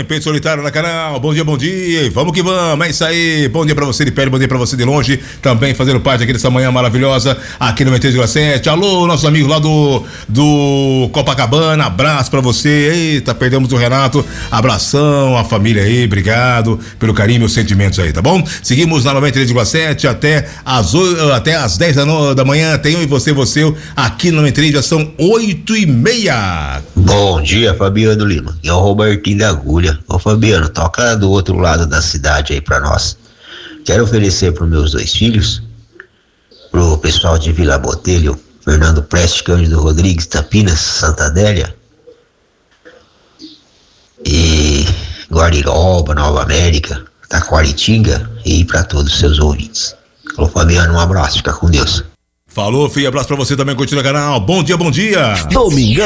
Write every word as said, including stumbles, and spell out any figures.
Peito Solitário na canal. Bom dia, bom dia. Vamos que vamos. É isso aí. Bom dia pra você de perto, bom dia pra você de longe. Também fazendo parte aqui dessa manhã maravilhosa aqui no noventa e três vírgula sete. Alô, nossos amigos lá do, do Copacabana. Abraço pra você. Eita, perdemos o Renato. Abração, a família aí. Obrigado pelo carinho e os sentimentos aí, tá bom? Seguimos na noventa e três vírgula sete até as, até as dez da, no, da manhã. Tem eu e você, você aqui no noventa e três, já são oito e meia. Bom dia, Fabiano Lima. E é o Robertinho da Agulha. Ô Fabiano, toca do outro lado da cidade aí pra nós. Quero oferecer pros meus dois filhos, pro pessoal de Vila Botelho, Fernando Preste, Cândido Rodrigues, Tapinas, Santa Adélia e Guariroba, Nova América, Taquaritinga, e para todos os seus ouvintes. Ô Fabiano, um abraço, fica com Deus. Falou, filho, abraço pra você também, continua o canal. Bom dia, bom dia. Domingão